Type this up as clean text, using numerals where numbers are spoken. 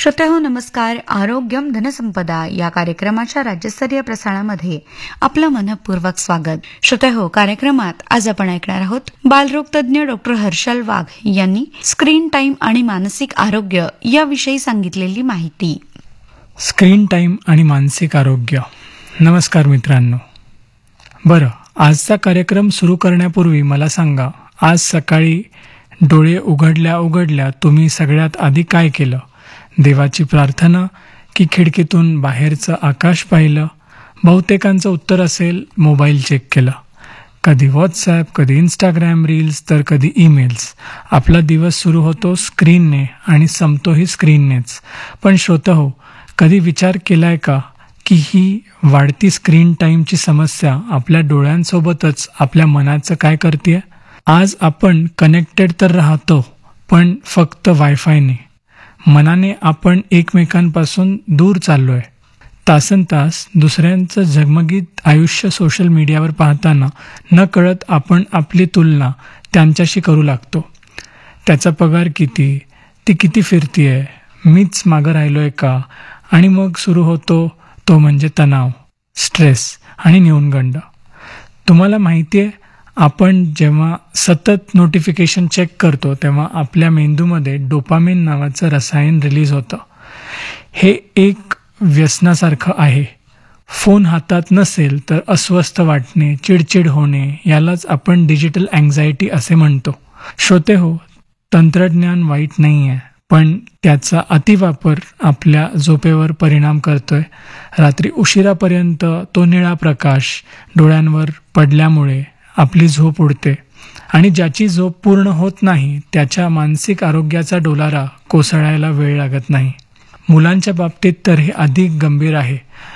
श्रोत्याहो नमस्कार. आरोग्यम धनसंपदा या कार्यक्रमाच्या राज्यस्तरीय प्रसारणामध्ये आपलं मनपूर्वक स्वागत. श्रोत्याहो, कार्यक्रमात आज आपण ऐकणार आहोत बालरोग तज्ञ डॉक्टर हर्षल वाघ यांनी स्क्रीन टाइम आणि मानसिक आरोग्य याविषयी सांगितलेली माहिती. स्क्रीन टाइम आणि मानसिक आरोग्य. नमस्कार मित्रांनो. बरं, आजचा कार्यक्रम सुरू करण्यापूर्वी मला सांगा, आज सकाळी डोळे उघडल्या तुम्ही सगळ्यात आधी काय केलं? देवाची प्रार्थना की खिडकीतून बाहेरचं आकाश पाहिलं? बहुतेकांचं उत्तर असेल मोबाईल चेक केलं. कधी व्हॉट्सॲप, कधी इंस्टाग्राम रील्स, तर कधी ईमेल्स. आपला दिवस सुरू होतो स्क्रीनने आणि संपतोही स्क्रीननेच. पण श्रोताहो, कधी विचार केलाय का की ही वाढती स्क्रीन टाईमची समस्या आपल्या डोळ्यांसोबतच आपल्या मनाचं काय करते? आज आपण कनेक्टेड तर राहतो, पण फक्त वायफायने. मनाने आपण एकमेकांपासून दूर चाललोय. तासनतास दुसऱ्यांचं झगमगीत आयुष्य सोशल मीडियावर पाहताना नकळत आपण आपली तुलना त्यांच्याशी करू लागतो. त्याचा पगार किती, ती किती फिरतीये, मीच मागं राहिलोय का? आणि मग सुरू होतो तो म्हणजे तणाव, स्ट्रेस आणि न्यूनगंड. तुम्हाला माहितीये, आपण जेव्हा सतत नोटिफिकेशन चेक करतो तेव्हा आपल्या मेंदूमध्ये डोपामिन नावाचं रसायन रिलीज होतं. हे एक व्यसनासारखं आहे. फोन हातात नसेल तर अस्वस्थ वाटणे, चिडचिड होणे, यालाच आपण डिजिटल अँक्झायटी असे म्हणतो. श्रोते हो, तंत्रज्ञान वाईट नाही आहे, पण त्याचा अतिवापर आपल्या झोपेवर परिणाम करतोय. रात्री उशिरापर्यंत तो निळा प्रकाश डोळ्यांवर पडल्यामुळे आपली झोप उडते आणि ज्याची झोप पूर्ण होत नाही त्याच्या मानसिक आरोग्याचा डोलारा कोसळायला वेळ लागत नाही. मुलांच्या बाबतीत तर हे अधिक गंभीर आहे.